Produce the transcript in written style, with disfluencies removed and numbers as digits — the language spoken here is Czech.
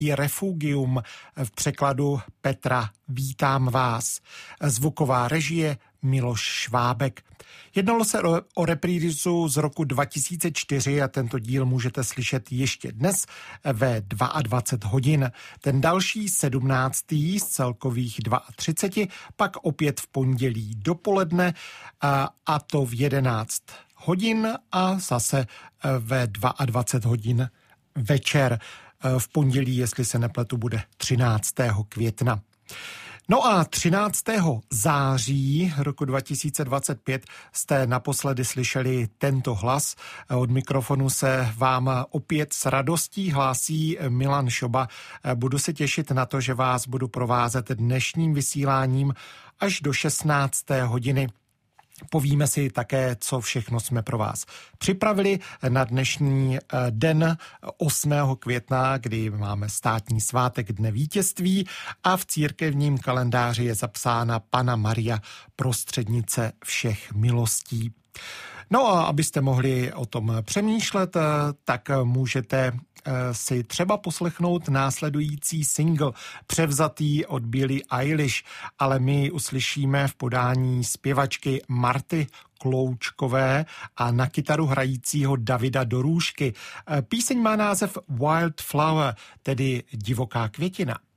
Refugium, v překladu Petra Vítám vás. Zvuková režie Miloš Švábek. Jednalo se o reprízu z roku 2004 a tento díl můžete slyšet ještě dnes ve 22 hodin. Ten další 17. z celkových 32 pak opět v pondělí dopoledne a to v 11 hodin a zase ve 22 hodin večer. V pondělí, jestli se nepletu, bude 13. května. No a 13. září roku 2025 jste naposledy slyšeli tento hlas. Od mikrofonu se vám opět s radostí hlásí Milan Šoba. Budu se těšit na to, že vás budu provázet dnešním vysíláním až do 16. hodiny. Povíme si také, co všechno jsme pro vás připravili na dnešní den 8. května, kdy máme státní svátek Dne vítězství a v církevním kalendáři je zapsána Panna Maria, prostřednice všech milostí. No a abyste mohli o tom přemýšlet, tak můžete si třeba poslechnout následující single převzatý od Billie Eilish, ale my uslyšíme v podání zpěvačky Marty Kloučkové a na kytaru hrajícího Davida Dorůžky. Píseň má název Wildflower, tedy divoká květina.